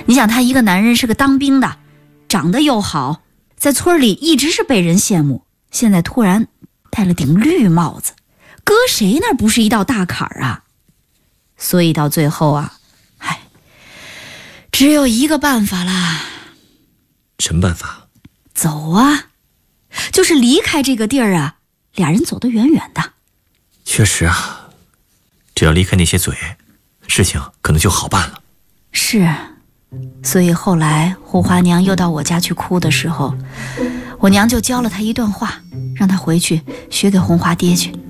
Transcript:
你想他一个男人是个当兵的，长得又好，在村里一直是被人羡慕，现在突然戴了顶绿帽子，搁谁那不是一道大坎儿啊？所以到最后啊，只有一个办法啦。 什么办法？ 走啊，就是离开这个地儿啊，俩人走得远远的。 确实啊，只要离开那些嘴，事情可能就好办了。 是，所以后来红花娘又到我家去哭的时候，我娘就教了她一段话，让她回去学给红花爹去。